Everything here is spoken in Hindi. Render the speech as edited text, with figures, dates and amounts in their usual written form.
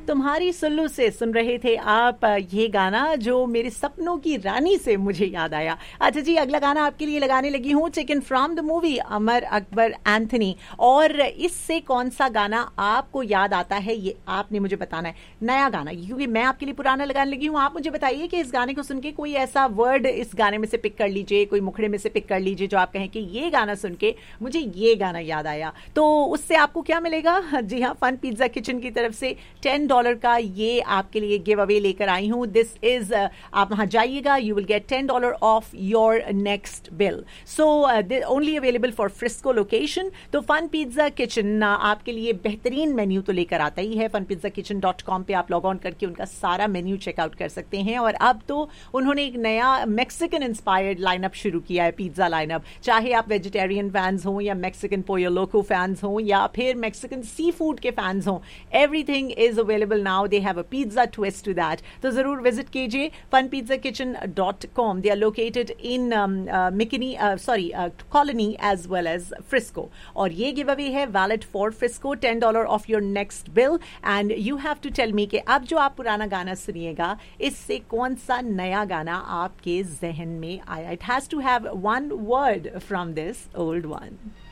तुम्हारी सुल्लू से सुन रहे थे आप ये गाना जो मेरे सपनों की रानी से मुझे याद आया। अच्छा जी, अगला गाना आपके लिए लगाने लगी हूँ, taken from the movie Amar Akbar Anthony. और इससे कौन सा गाना आपको याद आता है ये आपने मुझे बताना है, नया गाना, क्योंकि मैं आपके लिए पुराना लगाने लगी हूँ। आप मुझे बताइए कि इस गाने को सुन के कोई ऐसा वर्ड इस गाने में से पिक कर लीजिए, कोई मुखड़े में से पिक कर लीजिए जो आप कहें कि ये गाना सुन के मुझे ये गाना याद आया। तो उससे आपको क्या मिलेगा? जी हाँ, फन पिज्जा किचन की तरफ से $10 का ये आपके लिए गिव अवे लेकर आई हूँ। दिस इज आप वहां जाइएगा, you will get $10 of your next bill. So only available for Frisco location. तो फन पिज्जा किचन आपके लिए बेहतरीन मेन्यू तो लेकर आता ही है। funpizzaKitchen.com पे आप लॉग ऑन करके उनका सारा मेन्यू चेकआउट कर सकते हैं। और अब तो उन्होंने एक नया मैक्सिकन इंस्पायर्ड लाइनअप शुरू किया है, पिज्जा लाइनअप। चाहे आप वेजिटेरियन फैंस हों या मैक्सिकन पोयो लोको फैंस हों या फिर मैक्सिकन सी फूड के फैंस हों, everything is available now. They have a pizza twist to that. तो जरूर विजिट कीजिए funpizzaKitchen.com। They are located in मिकनी colony as well as Frisco. और ये गिव अवे है valid for Frisco, $10 of your next bill. And you have to tell me कि अब जो आप पुराना गाना सुनिएगा, इससे कौन सा नया गाना आपके जहन में आया। It has to have one word from this old one.